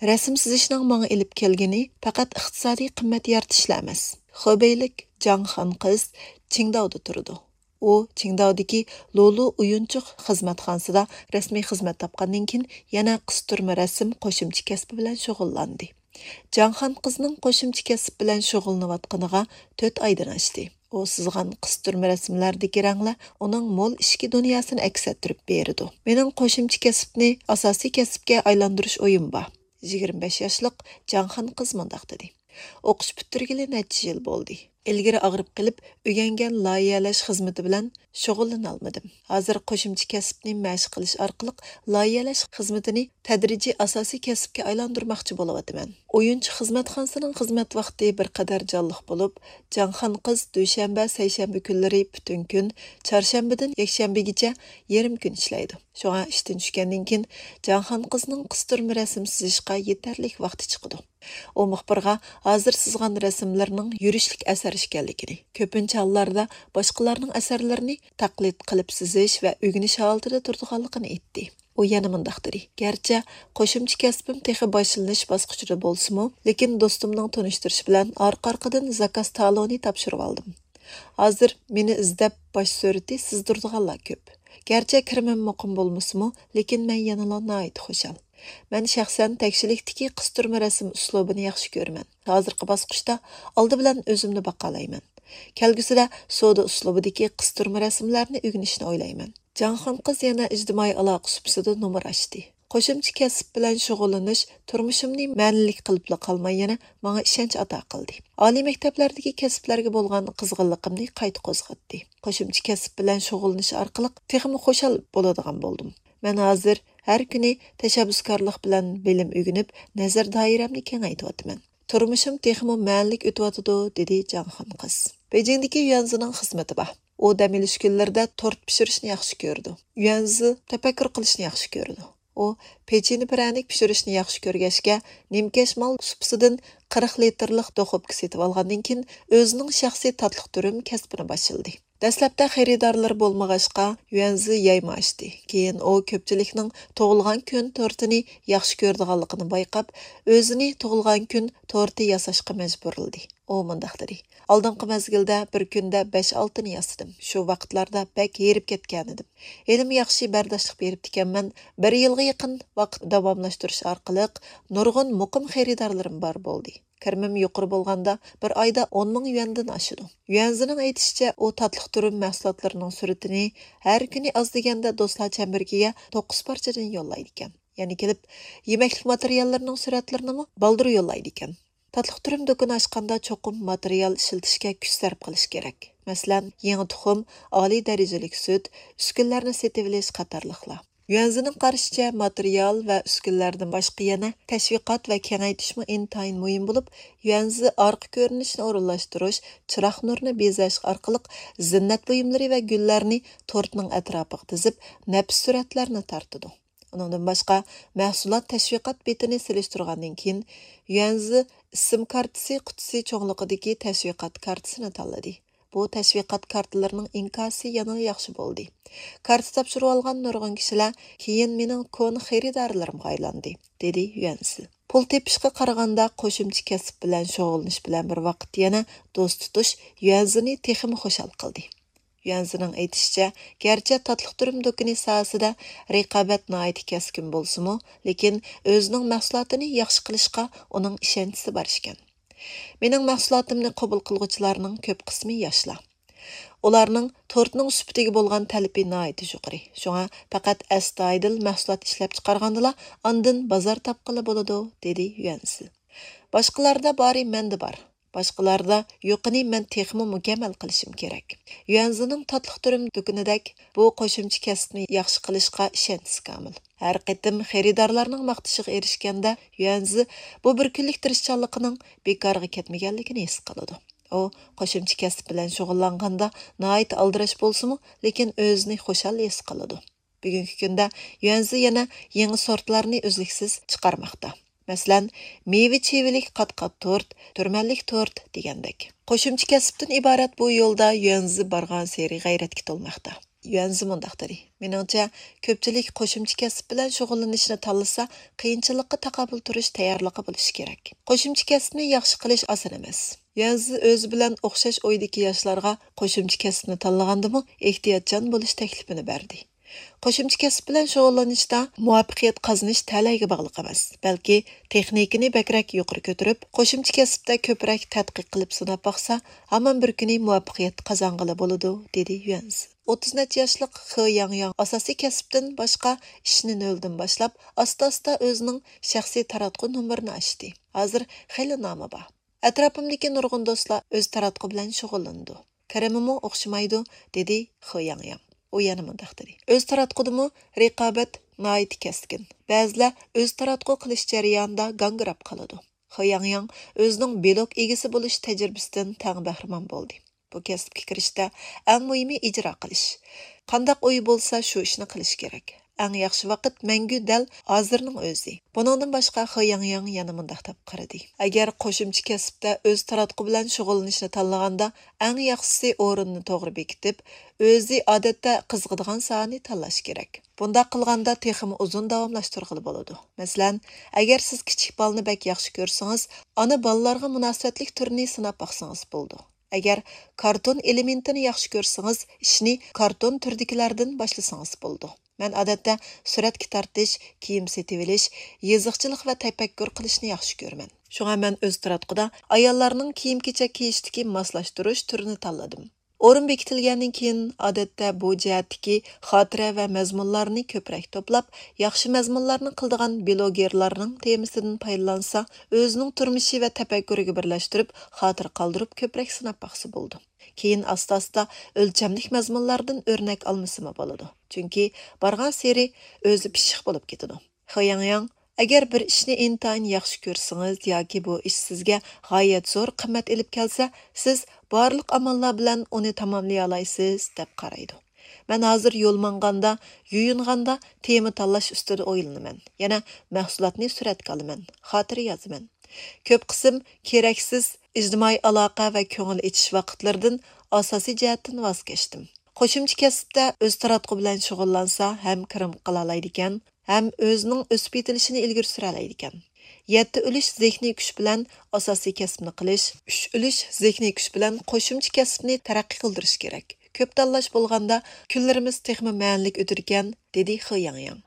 Rasm sizishning menga elib kelgani faqat iqtisodiy qimmat yaratishlar emas. Xobeylik Jangxan qiz Qingdaoda turdi. U Qingdaodagi Lolu uyunchuq xizmatxonasida rasmiy xizmat topgandan keyin yana qistirma rasm qo'shimcha kasbi bilan shug'ullandi. Jangxan qizning qo'shimcha kasb bilan shug'ullanayotganiga 4 oydan oshdi. O sızğan qısturma rasmlardagi ranglar uning mo'l ishki dunyosini aks ettirib berdi. Mening qo'shimcha kasbni asosiy kasbga aylantirish o'yim bor. 25 yoshlik Jangxan qiz mundaq dedi. O'qish bitirgili necha yil bo'ldi. Ilgari og'rib qilib, o'rgangan loyihalash xizmati bilan shug'ullana olmadim. Hozir qo'shimcha kasbni mashq qilish orqali loyihalash xizmatini tadrijiy asosiy kasbga aylantirmoqchi bo'layapman. O'yinchi xizmatxonasining xizmat vaqti bir qadar jonliq bo'lib, Jangxan qiz dushanba, seshanba kunlari butun kun, chorshanbadan yakshanbagacha yarim kun ishlaydi. Shunga ishdan tushgandan keyin Jangxan qizning qistirma rasm chizishga yetarlik vaqti chiqdi. O muxbirga hozir sizgan rasmlarning yurishlik asar ekanligini, ko'pincha hollarda boshqalarning asarlarini taqlid qilib sizish va o'rganish holatida turganligini aytdi. O yana mundaq dedi. Garchi qo'shimcha kasbim texi boshlanish bosqichida bo'lsa-mu, lekin do'stimning tanishtirish bilan orqa-orqadan zakaz taloni topshirib oldim. Hozir meni izlab bosh surati sizdirdiganlar ko'p. Garchi kirimim muqim bo'lmasa-mu, lekin men yana nihoyat xushal. Men shaxsan tekshilikdagi qistirma rasm uslubini yaxshi ko'raman. Hozirgi bosqichda oldi bilan o'zimni baqalayman. Kelgusida soda uslubidagi qistirma rasmlarni o'rganishni o'ylayman. Jangxan qiz yana ijtimoiy aloqa supsida nomer ochdi. Qo'shimcha kasb bilan shug'ullanish turmushimni ma'nilik qilib qolmay yana menga ishonch ato qildi. Oliy maktablardagi kasblarga bo'lgan qizg'inligimni qayta qo'zg'atdi. Qo'shimcha kasb bilan shug'ullanish orqali texmi xo'shal bo'ladigan bo'ldim. Men hozir har kuni tashabbuskorlik bilan bilim o'rganib, nazar doiramni kengaytiryapman. Turmushim texmi ma'nilik o'tyotidi, dedi Jangxan qiz. Beijingdagi Yuanzining xizmati bor. O dam olish kunlarida tort pishirishni yaxshi ko'rdi. Yuanzi tafakkur qilishni yaxshi ko'rdi. O pecheni pranik pishirishni yaxshi ko'rgachga, nimkash mol supsidan 40 litrlik do'xobka setib olgandan keyin o'zining shaxsiy tatliq turim kasbini boshladi. Dastlabda xaridorlar bo'lmag'achqa Yuanzi yayma ochdi. Keyin o ko'pchilikning tug'ilgan kun tortini yaxshi ko'rdiganligini bayqab, o'zini tug'ilgan kun torti yasashga majburladi. O mundaq dedi. Oldingi mezgilda bir kunda 5-6 ni yasadim. Shu vaqtlarda bak yerib ketgan edim. Elim yaxshi bardoshlik berib ekanman. 1 yilga yaqin vaqt davomlashtirish orqali nurg'un muqim xaridorlarim bor bo'ldi. Kirmim yuqori bo'lganda bir oyda 10 ming yuandan oshidi. Yuanzining aytishicha, u tatliq turim mahsulotlarining suratini har kuni oz deganda do'stlar chambirgiga 9 parchadan yo'llaydi ekan. Ya'ni kelib, yemeklik materiallarining suratlarini baldir yo'llaydi ekan. Tatliq turim do'koni ochganda cho'qim material ishlatishga kuch sarf qilish kerak. Masalan, yangi tuxum, oliy darajalik sut, uskunlarni setib olish qatorliqlar. Yuanzining qarashicha material va uskunlardan boshqa yana tashviqot va kengaytishmi intayin muhim bo'lib, Yuanzi orqa ko'rinishni o'rinlashtirish, chiroq nurni bezash orqali zinnat buyumlari va gullarni tortning atrofiga tizib, nafs suratlarni tortidi. Undan boshqa mahsulot tashviqot betini selishtirgandan keyin Yuanzi ism kartasi qutisi cho'ngliqidagi tashviqot kartasini tanladi. Bu tashviqot kartalarining inkosi yana yaxshi bo'ldi. Karta topshirib olgan nurg'un kishilar keyin mening kon xaridorlarimga aylandi, dedi Yuanzi. Pul tepishga qaraganda qo'shimcha kasb bilan shug'ullanish bilan bir vaqt yana do'st tutish Yuanzini texmi xo'shal qildi. Yuanzining aytishicha, garchi tatliq turim do'koni sohasida raqobat nihoyat keskin bo'lsa-mu, lekin o'zining mahsulotini yaxshi qilishga uning ishonchisi bor ekan. Mening mahsulotimni qabul qiluvchilarning ko'p qismi yoshlar. Ularning tortning sifatiga bo'lgan talabi nihoyat yuqori. Shunga faqat astoydil mahsulot ishlab chiqargandala, ondan bozor topqili bo'ladi, dedi Yuanzi. Boshqalarda bori menda bor. Boshqalarda yo'qini men texmi mukammal qilishim kerak. Yuanzining tatliq turim do'konidek bu qo'shimcha kasbni yaxshi qilishga ishonchisi komil. Har qatim xaridorlarning maqtashiga erishganda Yuanzi bu bir kunlik tirishchanligining bekorga ketmaganligini his qiladi. O qo'shimcha kasb bilan shug'ullanganda nihoyat aldirash bo'lsa-mu, lekin o'zini xo'shal his qiladi. Bugungi kunda Yuanzi yana yangi sortlarni uzluksiz chiqarmoqda. Masalan, meva-chevilik qat-qat tort, turmanlik tort degandek. Qo'shimcha kasbdan iborat bu yo'lda Yuanzi borgan seri g'ayratga to'lmoqda. Yuanzi mundaq dedi. Meningcha, ko'pchilik qo'shimcha kasb bilan shug'ullanishni tanlasa, qiyinchilikqa taqobil turish tayyorligi bo'lishi kerak. Qo'shimcha kasbni yaxshi qilish oson emas. Yuanzi o'zi bilan o'xshash o'ydagi yoshlarga qo'shimcha kasbni tanlagandimi, ehtiyotchan bo'lish taklifini berdi. Qo'shimcha kasb bilan shug'ullanishda muvaffaqiyat qozonish ta'laga bog'liq emas, balki texnikani bakrak yuqori ko'tarib, qo'shimcha kasbda ko'proq tadqiq qilib sinab baqsa, hamon bir kuni muvaffaqiyat qozong'ili bo'ladi, dedi Yuanzi. 30 necha yoshlik He Yangyang asosiy kasbdan boshqa ishni noldan boshlab, asta-asta o'zining shaxsiy taratqu nomerini ochdi. Hozir xeyli nomi bor. Atrofimdagi nurg'un do'stlar o'z taratqu bilan shug'ullandi. Karimimi o'xshamaydi, dedi He Yangyang. U yana mundaq dedi. O'z taratqudimi raqobat nihoyat keskin. Ba'zilar o'z taratqu qilish jarayonida gangrab qoladi. He Yangyang o'zining blog egasi bo'lish tajribasidan tang bahramand bo'ldi. Bu kasbga kirishda eng muhimi ijro qilish. Qandaq o'y bo'lsa shu ishni qilish kerak. Eng yaxshi vaqt mangu dal hozirning o'zi. Buningdan boshqa He Yangyang yana mundaq deb qaradi. Agar qo'shimcha kasbda o'z taratqu bilan shug'ullanishni tanlaganda, eng yaxshisi o'rinni to'g'ri bekitib, o'zi odatda qiziqadigan sohani tanlash kerak. Bunda qilganda texmi uzun davomlashtirg'ili bo'ladi. Masalan, agar siz kichik balni bak yaxshi ko'rsangiz, ona bolalarga munosabatlik turini sinab baqsangiz bo'ldi. Agar karton elementini yaxshi ko'rsangiz, ishni karton turdikilardan boshlasangiz bo'ldi. Men odatda suratga tortish, kiyim setib olish, yeziqchilik va tafakkur qilishni yaxshi ko'raman. Shunga men o'z taratquda ayollarning kiyim-kechak kiyishdagi moslashtirish turini tanladim. O'rin bekitilgandan keyin odatda bu jihatdagi xotira va mazmunlarni ko'proq to'plab, yaxshi mazmunlarni qildigan blogerlarning temasidan foydalansa, o'zining turmushi va tafakkuriga birlashtirib, xotir qoldirib ko'proq sinab baqsa bo'ldi. Keyin asta-asta o'lchamlik mazmunlardan o'rnak olmasimi bo'ladi. Chunki bargan seri o'zi pishiq bo'lib ketadi. He Yangyang agar bir ishni intayin yaxshi ko'rsangiz yoki bu ish sizga g'oyat zo'r qimmat elib kelsa, siz barliq amallar bilan uni tamomlay olasiz deb qaraydi. Men hozir yo'l manganda, yuyunganda tema tanlash ustida o'ylanaman. Yana mahsulotni suratga olaman, xotira yozaman. Ko'p qism keraksiz ijtimoiy aloqa va ko'ngil ichish vaqtlaridan asosiy jihatdan voz kechdim. Qo'shimcha kasbda o'z taratqu bilan shug'ullansa, ham kirim qila oladi ekan, ham o'zining o'sib yetilishini ilgari sura oladi ekan. 7 ulush zehniy kuch bilan asosiy kasbni qilish, 3 ulush zehniy kuch bilan qo'shimcha kasbni taraqqiy qildirish kerak. Ko'p tanlash bo'lganda kunlarimiz texmi ma'nilik o'tirgan, dedi He Yangyang.